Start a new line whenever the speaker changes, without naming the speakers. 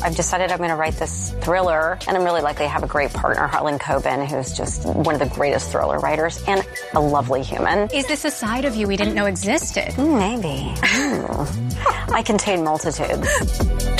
I've decided I'm going to write this thriller, and I'm really lucky to have a great partner, Harlan Coben, who's just one of the greatest thriller writers and a lovely human.
Is this a side of you we didn't know existed?
Maybe. I contain multitudes.